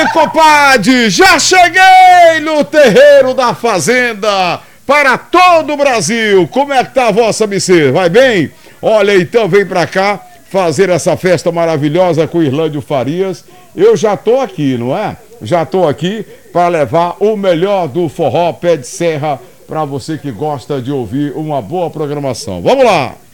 Compadre, já cheguei no terreiro da fazenda para todo o Brasil. Como é que tá a vossa missê? Vai bem? Olha, então vem pra cá fazer essa festa maravilhosa com Irlândio Farias. Eu já tô aqui, não é? Já tô aqui para levar o melhor do forró pé de serra para você que gosta de ouvir uma boa programação. Vamos lá!